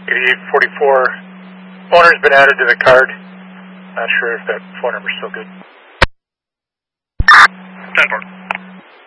8844. Owner's been added to the card. Not sure if that phone number's still good. 10-4.